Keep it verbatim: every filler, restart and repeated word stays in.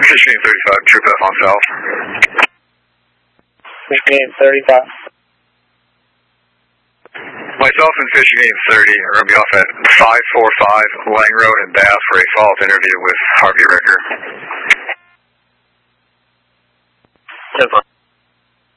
Fishing thirty-five, Troop F on South. Fishing thirty-five. Myself and Fishing Game thirty are going to be off at five forty-five Lang Road in Bath for a follow-up interview with Harvey Ricker. ten five.